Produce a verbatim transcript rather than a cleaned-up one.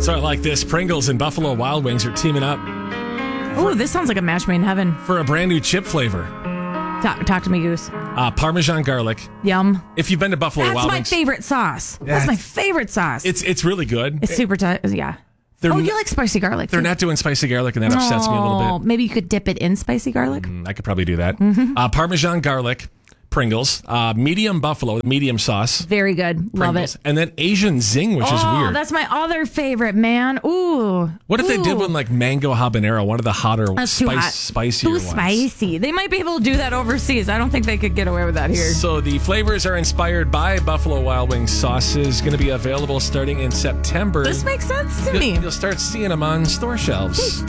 So I like this. Pringles and Buffalo Wild Wings are teaming up Oh, this sounds like a match made in heaven. for a brand new chip flavor. Talk, talk to me, Goose. Uh, Parmesan garlic. Yum. If you've been to Buffalo That's Wild my Wings, favorite sauce. Yeah. That's my favorite sauce. it's it's really good. It's super tight. Yeah. They're Oh, n- you like spicy garlic? They're too. not doing spicy garlic, and that upsets me a little Oh, bit. maybe you could dip it in spicy garlic. Mm, I could probably do that. Mm-hmm. Uh, Parmesan garlic, Pringles, uh, medium buffalo, medium sauce, Very good. Love Pringles, it. and then Asian zing, which is Oh, weird. that's my other favorite, man. Ooh. What if they did Ooh. one like mango habanero, one of the hotter, That's too spice, hot. spicier Too ones? spicy. They might be able to do that overseas. I don't think they could get away with that here. So the flavors are inspired by Buffalo Wild Wings sauces. Going to be available starting in September. This makes sense to You'll- me. You'll start seeing them on store shelves.